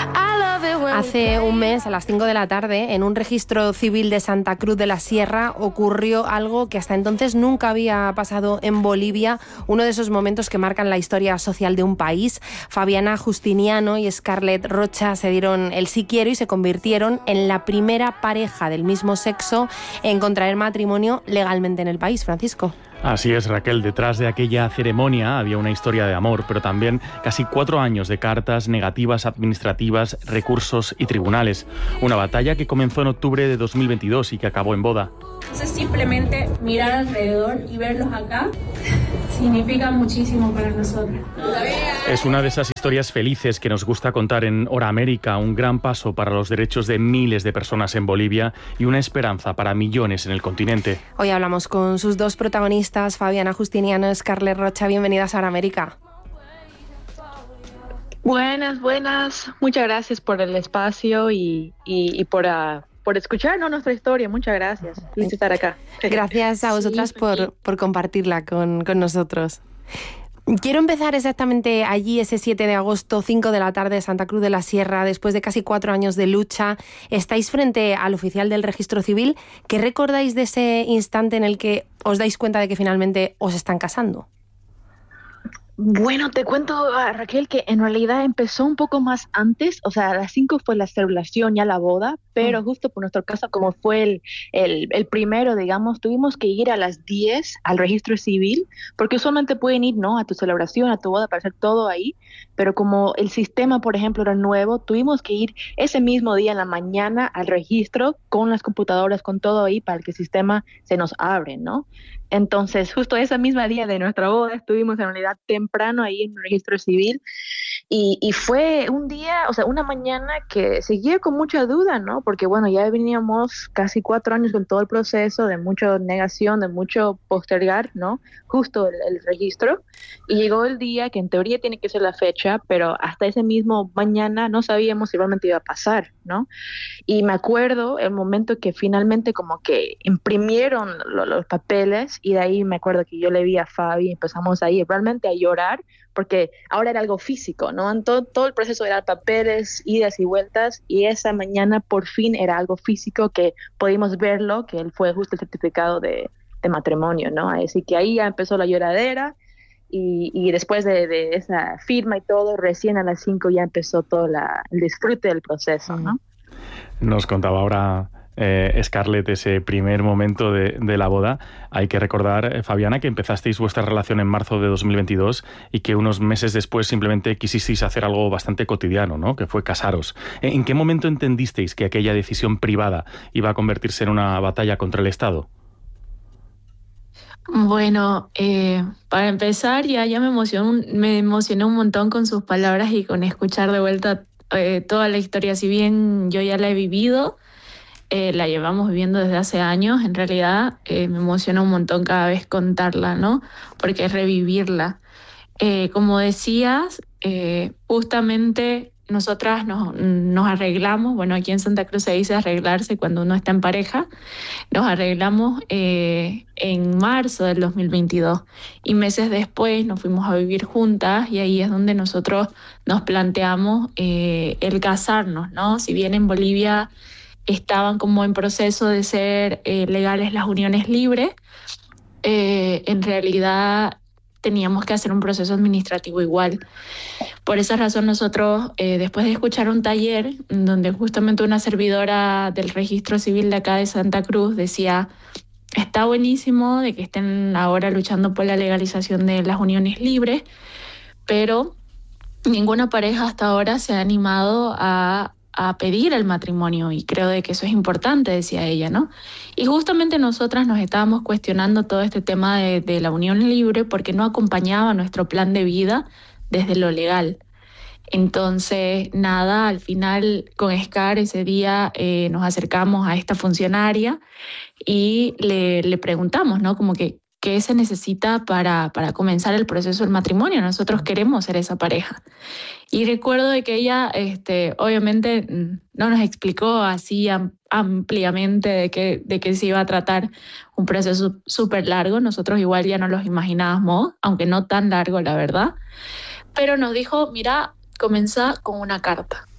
Hace un mes, a las 5 de la tarde, en un registro civil de Santa Cruz de la Sierra, ocurrió algo que hasta entonces nunca había pasado en Bolivia, uno de esos momentos que marcan la historia social de un país. Fabiana Justiniano y Scarlett Rocha se dieron el sí quiero y se convirtieron en la primera pareja del mismo sexo en contraer matrimonio legalmente en el país. Francisco. Así es, Raquel. Detrás de aquella ceremonia había una historia de amor, pero también casi 4 años de cartas, negativas administrativas, recursos y tribunales. Una batalla que comenzó en octubre de 2022 y que acabó en boda. Entonces simplemente mirar alrededor y verlos acá significa muchísimo para nosotros. Es una de esas historias felices que nos gusta contar en Hora América, un gran paso para los derechos de miles de personas en Bolivia y una esperanza para millones en el continente. Hoy hablamos con sus dos protagonistas, Fabiana Justiniano y Scarlett Rocha. Bienvenidas a Hora América. Buenas. Muchas gracias por el espacio y por escuchar nuestra historia. Muchas gracias. Feliz de estar acá. Gracias a vosotras por compartirla con nosotros. Quiero empezar exactamente allí, ese 7 de agosto, 5 de la tarde, Santa Cruz de la Sierra. Después de casi 4 años de lucha, estáis frente al oficial del registro civil. ¿Qué recordáis de ese instante en el que os dais cuenta de que finalmente os están casando? Bueno, te cuento, Raquel, que en realidad empezó un poco más antes. O sea, a las 5 fue la celebración, ya la boda, pero justo por nuestro caso, como fue el primero, digamos, tuvimos que ir a las 10 al registro civil, porque usualmente pueden ir, ¿no?, a tu celebración, a tu boda, para hacer todo ahí, pero como el sistema, por ejemplo, era nuevo, tuvimos que ir ese mismo día en la mañana al registro con las computadoras, con todo ahí, para que el sistema se nos abre, ¿no? Entonces, justo ese mismo día de nuestra boda, estuvimos en realidad temprano ahí en el registro civil y fue un día, o sea, una mañana que seguía con mucha duda, ¿no? Porque, bueno, ya veníamos casi 4 años con todo el proceso de mucha negación, de mucho postergar, ¿no? Justo el registro. Y llegó el día que en teoría tiene que ser la fecha, pero hasta ese mismo mañana no sabíamos si realmente iba a pasar, ¿no? Y me acuerdo el momento que finalmente como que imprimieron los papeles y de ahí me acuerdo que yo le vi a Fabi y empezamos ahí realmente a llorar porque ahora era algo físico, ¿no? Todo el proceso era papeles, idas y vueltas y esa mañana por fin era algo físico que pudimos verlo, que él fue justo el certificado de matrimonio, ¿no? Así que ahí ya empezó la lloradera. Y después de esa firma y todo, recién a las 5 ya empezó todo el disfrute del proceso, ¿no? Nos contaba ahora Scarlett ese primer momento de la boda. Hay que recordar, Fabiana, que empezasteis vuestra relación en marzo de 2022 y que unos meses después simplemente quisisteis hacer algo bastante cotidiano, ¿no?, que fue casaros. ¿En qué momento entendisteis que aquella decisión privada iba a convertirse en una batalla contra el Estado? Bueno, para empezar ya me emocioné un montón con sus palabras y con escuchar de vuelta toda la historia. Si bien yo ya la he vivido, la llevamos viviendo desde hace años, en realidad me emociona un montón cada vez contarla, ¿no? Porque es revivirla. Como decías, justamente nosotras nos arreglamos, bueno, aquí en Santa Cruz se dice arreglarse cuando uno está en pareja, nos arreglamos en marzo del 2022 y meses después nos fuimos a vivir juntas y ahí es donde nosotros nos planteamos el casarnos, ¿no? Si bien en Bolivia estaban como en proceso de ser legales las uniones libres, en realidad teníamos que hacer un proceso administrativo igual. Por esa razón nosotros, después de escuchar un taller donde justamente una servidora del registro civil de acá de Santa Cruz decía, está buenísimo de que estén ahora luchando por la legalización de las uniones libres, pero ninguna pareja hasta ahora se ha animado a pedir el matrimonio y creo de que eso es importante, decía ella, ¿no? Y justamente nosotras nos estábamos cuestionando todo este tema de la unión libre porque no acompañaba nuestro plan de vida desde lo legal. Entonces, nada, al final con Scar ese día nos acercamos a esta funcionaria y le preguntamos, ¿no? Como que qué se necesita para comenzar el proceso del matrimonio. Nosotros queremos ser esa pareja. Y recuerdo de que ella, obviamente, no nos explicó así ampliamente de que se iba a tratar un proceso súper largo. Nosotros igual ya no los imaginábamos, aunque no tan largo, la verdad. Pero nos dijo, mira, comienza con una carta.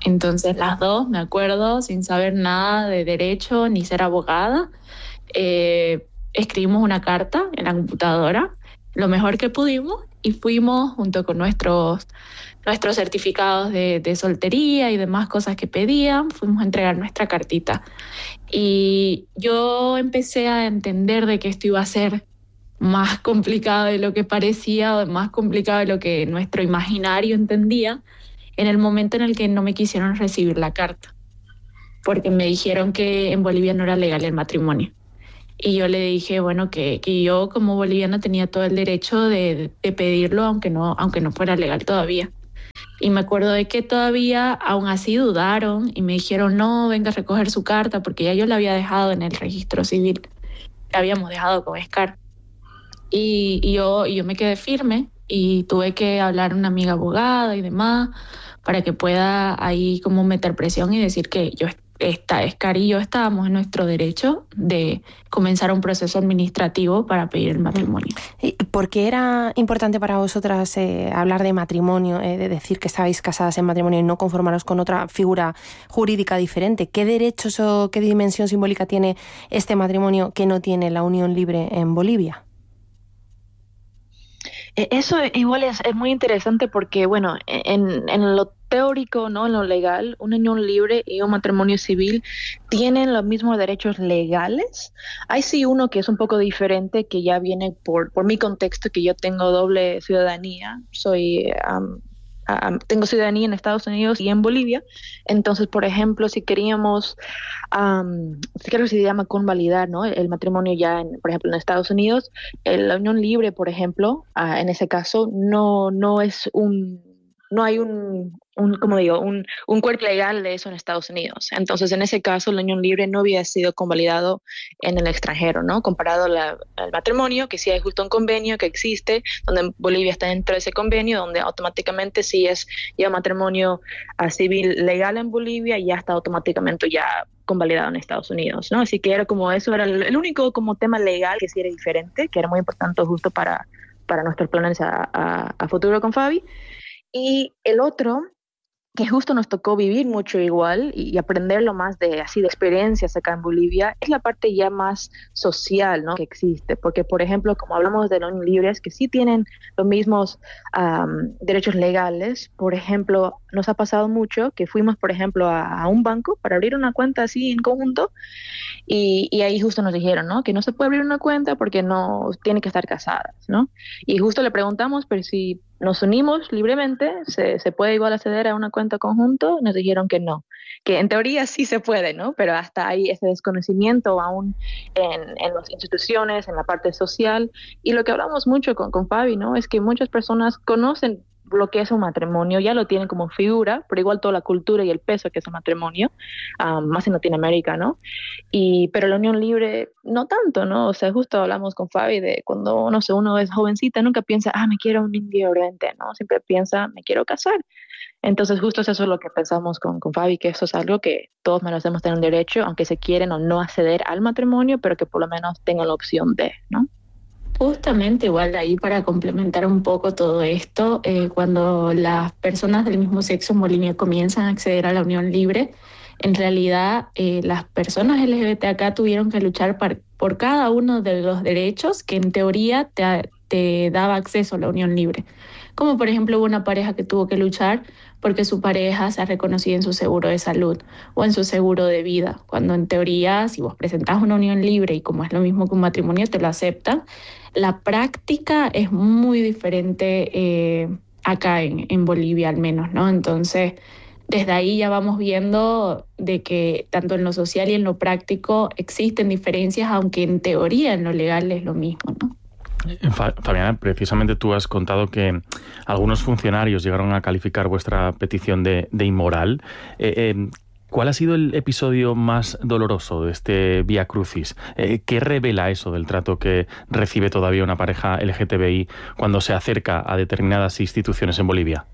Entonces las dos, me acuerdo, sin saber nada de derecho ni ser abogada, escribimos una carta en la computadora, lo mejor que pudimos, y fuimos junto con nuestros certificados de soltería y demás cosas que pedían, fuimos a entregar nuestra cartita. Y yo empecé a entender de que esto iba a ser más complicado de lo que parecía, o más complicado de lo que nuestro imaginario entendía, en el momento en el que no me quisieron recibir la carta, porque me dijeron que en Bolivia no era legal el matrimonio. Y yo le dije, bueno, que yo como boliviana tenía todo el derecho de pedirlo, aunque no fuera legal todavía. Y me acuerdo de que todavía, aún así, dudaron y me dijeron, no, venga a recoger su carta, porque ya yo la había dejado en el registro civil. La habíamos dejado con Scar. Y yo me quedé firme y tuve que hablar a una amiga abogada y demás para que pueda ahí como meter presión y decir que Scar y yo estábamos en nuestro derecho de comenzar un proceso administrativo para pedir el matrimonio. ¿Y por qué era importante para vosotras hablar de matrimonio, de decir que estabais casadas en matrimonio y no conformaros con otra figura jurídica diferente? ¿Qué derechos o qué dimensión simbólica tiene este matrimonio que no tiene la unión libre en Bolivia? Eso igual es muy interesante porque, bueno, en lo teórico, ¿no? En lo legal, una unión libre y un matrimonio civil tienen los mismos derechos legales. Hay sí uno que es un poco diferente, que ya viene por mi contexto, que yo tengo doble ciudadanía. Tengo ciudadanía en Estados Unidos y en Bolivia. Entonces, por ejemplo, si queríamos, creo que se llama convalidar, ¿no? El matrimonio ya, por ejemplo, en Estados Unidos, la unión libre, por ejemplo, en ese caso, no hay un cuerpo legal de eso en Estados Unidos. Entonces, en ese caso, la unión libre no había sido convalidado en el extranjero, ¿no? Comparado al matrimonio, que sí hay justo un convenio que existe, donde Bolivia está dentro de ese convenio, donde automáticamente sí es ya matrimonio civil legal en Bolivia y ya está automáticamente ya convalidado en Estados Unidos, ¿no? Así que era como eso, era el único como tema legal que sí era diferente, que era muy importante justo para nuestros planes a futuro con Fabi. Y el otro, que justo nos tocó vivir mucho igual y aprenderlo más de experiencias acá en Bolivia, es la parte ya más social, ¿no? Que existe, porque por ejemplo, como hablamos de los libres que sí tienen los mismos derechos legales, por ejemplo, nos ha pasado mucho que fuimos, por ejemplo, a un banco para abrir una cuenta así en conjunto y ahí justo nos dijeron, ¿no? Que no se puede abrir una cuenta porque no tienen que estar casadas, ¿no? Y justo le preguntamos, pero si nos unimos libremente, ¿se puede igual acceder a una cuenta conjunto? Nos dijeron que no, que en teoría sí se puede, ¿no? Pero hasta hay ese desconocimiento aún en las instituciones, en la parte social. Y lo que hablamos mucho con Fabi, ¿no? Es que muchas personas conocen lo que es un matrimonio, ya lo tienen como figura, pero igual toda la cultura y el peso que es el matrimonio, más en Latinoamérica, ¿no? Pero la unión libre no tanto, ¿no? O sea, justo hablamos con Fabi de cuando, no sé, uno es jovencita, nunca piensa, me quiero un indio oriente, ¿no? Siempre piensa, me quiero casar. Entonces justo eso es lo que pensamos con Fabi, que eso es algo que todos merecemos tener un derecho, aunque se quieren o no acceder al matrimonio, pero que por lo menos tengan la opción de, ¿no? Justamente igual ahí para complementar un poco todo esto, cuando las personas del mismo sexo en Bolivia comienzan a acceder a la unión libre, en realidad las personas LGBT acá tuvieron que luchar por cada uno de los derechos que en teoría te daba acceso a la unión libre. Como por ejemplo hubo una pareja que tuvo que luchar porque su pareja se ha reconocido en su seguro de salud o en su seguro de vida, cuando en teoría si vos presentás una unión libre y como es lo mismo que un matrimonio te lo aceptan, la práctica es muy diferente acá en Bolivia al menos, ¿no? Entonces desde ahí ya vamos viendo de que tanto en lo social y en lo práctico existen diferencias, aunque en teoría en lo legal es lo mismo, ¿no? Fabiana, precisamente tú has contado que algunos funcionarios llegaron a calificar vuestra petición de inmoral. ¿Cuál ha sido el episodio más doloroso de este Vía Crucis? ¿Qué revela eso del trato que recibe todavía una pareja LGTBI cuando se acerca a determinadas instituciones en Bolivia?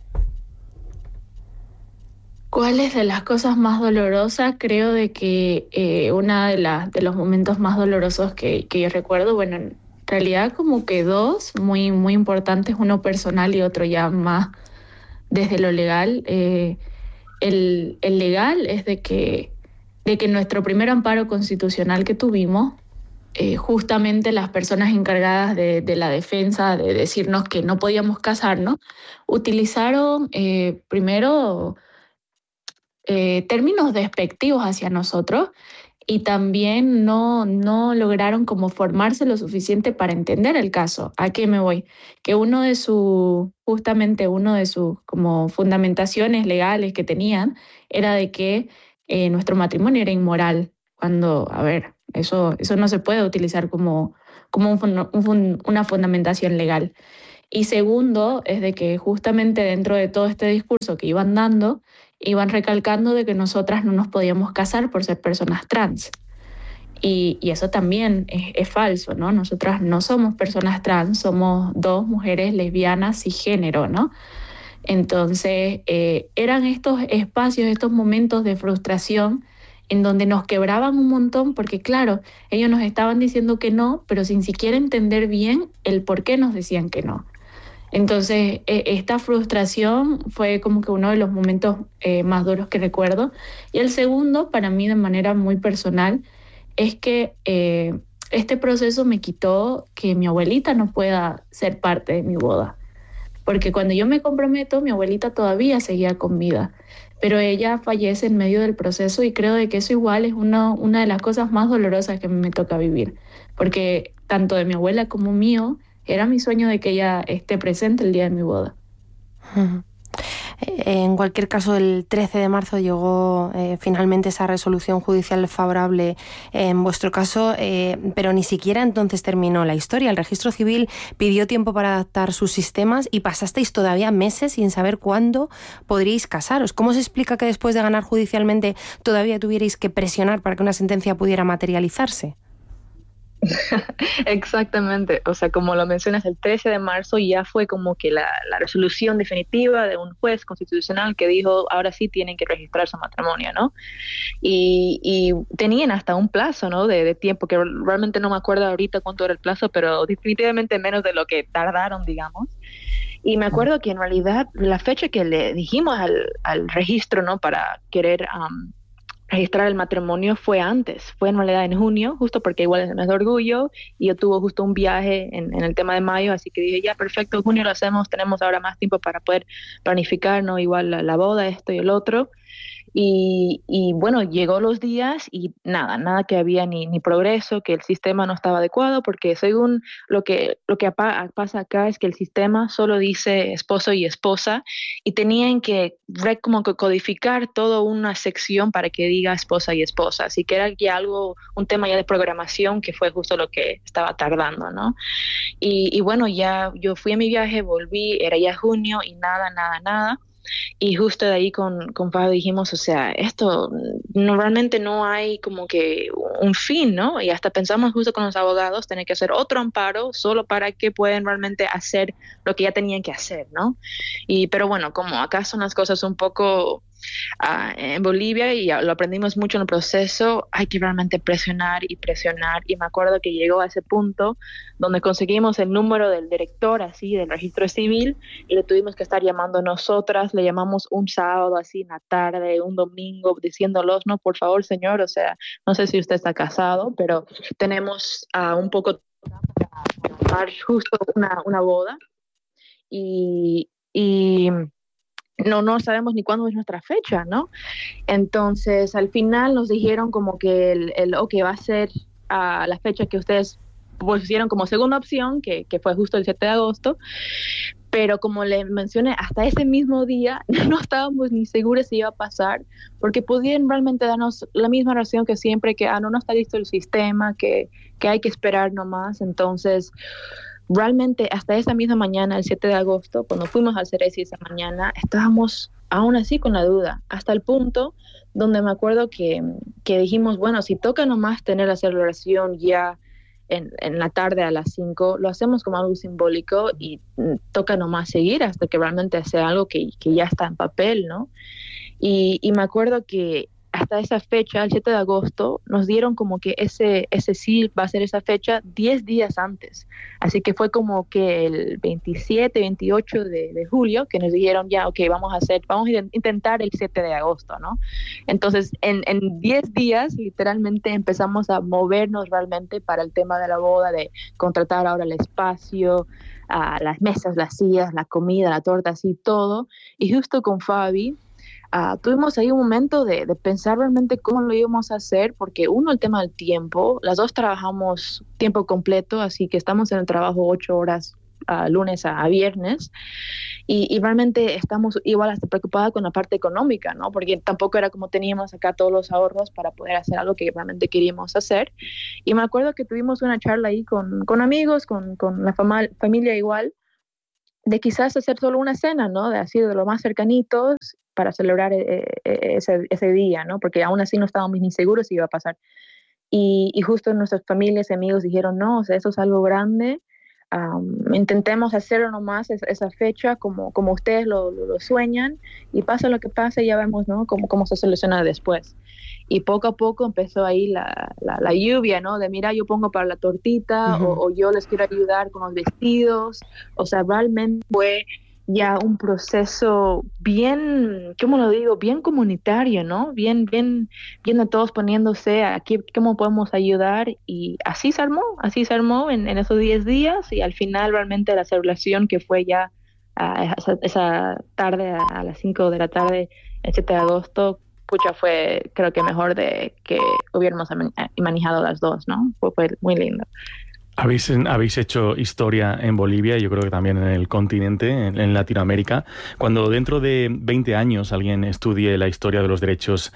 ¿Cuál es de las cosas más dolorosas? Creo de que una de los momentos más dolorosos que yo recuerdo, bueno, en realidad como que dos muy, muy importantes, uno personal y otro ya más desde lo legal, el legal es de que nuestro primer amparo constitucional que tuvimos, justamente las personas encargadas de la defensa, de decirnos que no podíamos casarnos, utilizaron primero términos despectivos hacia nosotros, y también no lograron como formarse lo suficiente para entender el caso. ¿A qué me voy? Que justamente uno de sus como fundamentaciones legales que tenían era de que nuestro matrimonio era inmoral, cuando, a ver, eso no se puede utilizar como una fundamentación legal. Y segundo, es de que justamente dentro de todo este discurso que iban dando, iban recalcando de que nosotras no nos podíamos casar por ser personas trans. Y eso también es falso, ¿no? Nosotras no somos personas trans, somos dos mujeres lesbianas cisgénero, ¿no? Entonces, eran estos espacios, estos momentos de frustración en donde nos quebraban un montón, porque claro, ellos nos estaban diciendo que no, pero sin siquiera entender bien el por qué nos decían que no. Entonces, esta frustración fue como que uno de los momentos más duros que recuerdo. Y el segundo, para mí de manera muy personal, es que este proceso me quitó que mi abuelita no pueda ser parte de mi boda. Porque cuando yo me comprometo, mi abuelita todavía seguía con vida, pero ella fallece en medio del proceso, y creo de que eso igual es una de las cosas más dolorosas que me toca vivir, porque tanto de mi abuela como mío, era mi sueño de que ella esté presente el día de mi boda. En cualquier caso, el 13 de marzo llegó finalmente esa resolución judicial favorable en vuestro caso, pero ni siquiera entonces terminó la historia. El registro civil pidió tiempo para adaptar sus sistemas y pasasteis todavía meses sin saber cuándo podríais casaros. ¿Cómo se explica que después de ganar judicialmente todavía tuvierais que presionar para que una sentencia pudiera materializarse? Exactamente, o sea, como lo mencionas, el 13 de marzo ya fue como que la resolución definitiva de un juez constitucional que dijo, ahora sí tienen que registrar su matrimonio, ¿no? Y tenían hasta un plazo, ¿no? de tiempo, que realmente no me acuerdo ahorita cuánto era el plazo, pero definitivamente menos de lo que tardaron, digamos. Y me acuerdo que en realidad la fecha que le dijimos al registro, ¿no? Para querer registrar el matrimonio fue antes, fue en realidad en junio, justo porque igual es el mes de orgullo, y yo tuve justo un viaje en el tema de mayo, así que dije, ya, perfecto, junio lo hacemos, tenemos ahora más tiempo para poder planificar, ¿no? Igual la boda, esto y el otro. Y bueno, llegó los días y nada que había ni progreso, que el sistema no estaba adecuado, porque según lo que pasa acá es que el sistema solo dice esposo y esposa, y tenían que como que codificar toda una sección para que diga esposa y esposa, así que era ya un tema ya de programación que fue justo lo que estaba tardando, ¿no? Y bueno, ya yo fui a mi viaje, volví, era ya junio y nada. Y justo de ahí con Pablo dijimos, o sea, esto realmente no hay como que un fin, ¿no? Y hasta pensamos justo con los abogados tener que hacer otro amparo solo para que puedan realmente hacer lo que ya tenían que hacer, ¿no? Pero bueno, como acá son las cosas un poco en Bolivia, y lo aprendimos mucho en el proceso, hay que realmente presionar, y me acuerdo que llegó a ese punto donde conseguimos el número del director así del registro civil, y le tuvimos que estar llamando nosotras, le llamamos un sábado así en la tarde, un domingo, diciéndolos, no, por favor señor, o sea, no sé si usted está casado, pero tenemos un poco para justo una boda, y no sabemos ni cuándo es nuestra fecha, ¿no? Entonces, al final nos dijeron como que que va a ser la fecha que ustedes pusieron como segunda opción, que fue justo el 7 de agosto, pero como le mencioné, hasta ese mismo día no estábamos ni seguros si iba a pasar, porque podían realmente darnos la misma reacción que siempre, que no está listo el sistema, que hay que esperar nomás. Entonces, realmente hasta esa misma mañana, el 7 de agosto, cuando fuimos al Ceresi esa mañana, estábamos aún así con la duda, hasta el punto donde me acuerdo que dijimos, bueno, si toca nomás tener la celebración ya en la tarde a las 5, lo hacemos como algo simbólico, y toca nomás seguir hasta que realmente sea algo que ya está en papel, ¿no? Y me acuerdo que hasta esa fecha, el 7 de agosto, nos dieron como que ese sí va a ser esa fecha 10 días antes. Así que fue como que el 27, 28 de julio que nos dijeron ya, ok, vamos a intentar el 7 de agosto, ¿no? Entonces, en 10 días, literalmente empezamos a movernos realmente para el tema de la boda, de contratar ahora el espacio, las mesas, las sillas, la comida, la torta, así todo. Y justo con Fabi, tuvimos ahí un momento de pensar realmente cómo lo íbamos a hacer, porque uno, el tema del tiempo, las dos trabajamos tiempo completo, así que estamos en el trabajo 8 horas lunes a viernes, y realmente estamos igual hasta preocupadas con la parte económica, ¿no? Porque tampoco era como teníamos acá todos los ahorros para poder hacer algo que realmente queríamos hacer. Y me acuerdo que tuvimos una charla ahí con amigos, con la familia igual, de quizás hacer solo una cena, ¿no? De así, de lo más cercanitos, para celebrar ese día, ¿no? Porque aún así no estábamos ni seguros si iba a pasar. Y justo nuestras familias y amigos dijeron, no, o sea, eso es algo grande, intentemos hacerlo nomás esa fecha como ustedes lo sueñan, y pasa lo que pase, ya vemos, ¿no? Cómo se soluciona después. Y poco a poco empezó ahí la lluvia, ¿no? De mira, yo pongo para la tortita, o yo les quiero ayudar con los vestidos. O sea, realmente fue ya un proceso bien, ¿cómo lo digo? Bien comunitario, ¿no? Bien de todos poniéndose aquí, ¿cómo podemos ayudar? Y así se armó en esos 10 días, y al final realmente la celebración, que fue ya esa tarde a las 5 de la tarde, el 7 de agosto, pucha, fue creo que mejor de que hubiéramos manejado las dos, ¿no? Fue muy lindo. Habéis hecho historia en Bolivia, y yo creo que también en el continente, en Latinoamérica. Cuando dentro de 20 años alguien estudie la historia de los derechos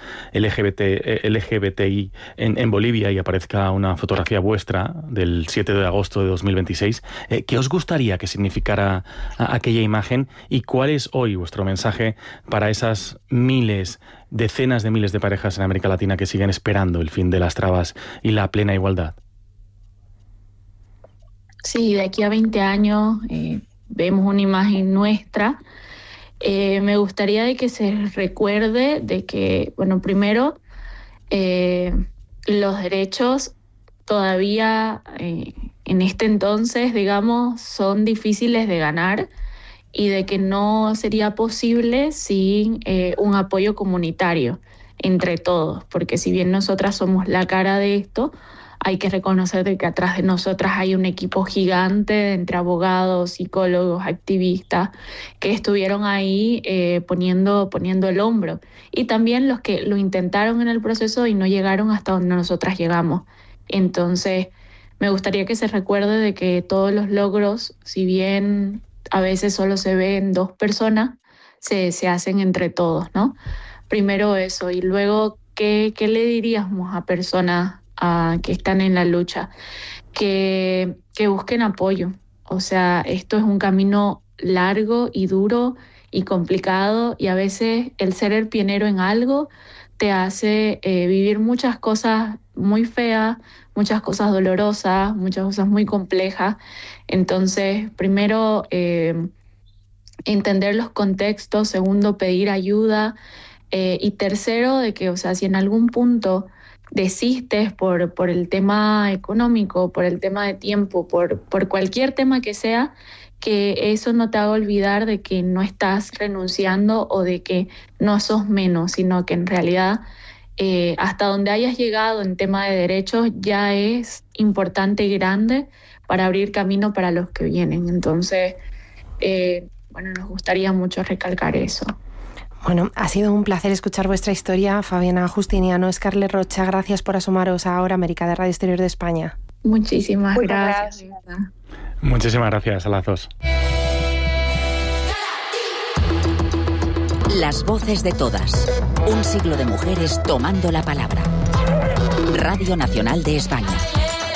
LGBTI en Bolivia y aparezca una fotografía vuestra del 7 de agosto de 2026, ¿qué os gustaría que significara aquella imagen, y cuál es hoy vuestro mensaje para esas decenas de miles de parejas en América Latina que siguen esperando el fin de las trabas y la plena igualdad? Sí, de aquí a 20 años vemos una imagen nuestra. Me gustaría de que se recuerde de que, bueno, primero, los derechos todavía en este entonces, digamos, son difíciles de ganar, y de que no sería posible sin un apoyo comunitario entre todos, porque si bien nosotras somos la cara de esto, hay que reconocer de que atrás de nosotras hay un equipo gigante entre abogados, psicólogos, activistas, que estuvieron ahí poniendo el hombro. Y también los que lo intentaron en el proceso y no llegaron hasta donde nosotras llegamos. Entonces, me gustaría que se recuerde de que todos los logros, si bien a veces solo se ven 2 personas, se hacen entre todos, ¿no? Primero eso, y luego, ¿qué le diríamos a personas que están en la lucha? Que busquen apoyo. O sea, esto es un camino largo y duro y complicado, y a veces el ser el pionero en algo te hace vivir muchas cosas muy feas, muchas cosas dolorosas, muchas cosas muy complejas. Entonces, primero, entender los contextos. Segundo, pedir ayuda. Y tercero, de que, o sea, si en algún punto desistes por el tema económico, por el tema de tiempo, por cualquier tema que sea, que eso no te haga olvidar de que no estás renunciando o de que no sos menos, sino que en realidad hasta donde hayas llegado en tema de derechos ya es importante y grande para abrir camino para los que vienen. Entonces, bueno, nos gustaría mucho recalcar eso. Bueno, ha sido un placer escuchar vuestra historia, Fabiana Justiniano, Scarlett Rocha. Gracias por asomaros a Ahora América de Radio Exterior de España. Muchísimas gracias. Muchísimas gracias a las dos. Las voces de todas. Un siglo de mujeres tomando la palabra. Radio Nacional de España.